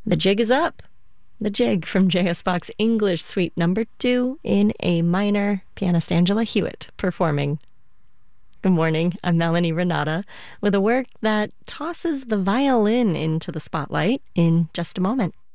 The jig is up. The Jig from J.S. Bach's English Suite Number 2 in A minor, pianist Angela Hewitt performing. Good morning, I'm Melanie Renata with a work that tosses the violin into the spotlight in just a moment.